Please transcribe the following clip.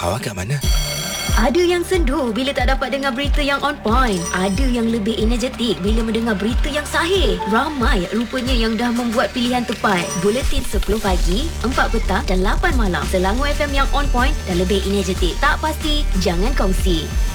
Awak kat mana? Ada yang sendu bila tak dapat dengar berita yang on point. Ada yang lebih energetik bila mendengar berita yang sahih. Ramai rupanya yang dah membuat pilihan tepat. Buletin 10 pagi, 4 petang dan 8 malam. Selangor FM yang on point dan lebih energetik. Tak pasti, jangan kongsi.